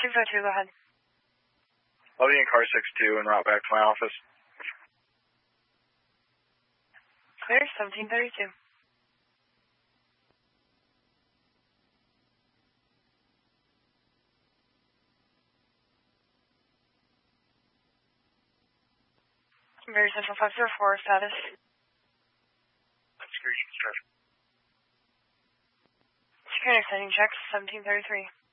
252, go ahead. I'll be in car 62 en route back to my office. Clear, 1732. Very Central 504, status. That's great, sir. Security exciting checks, 1733.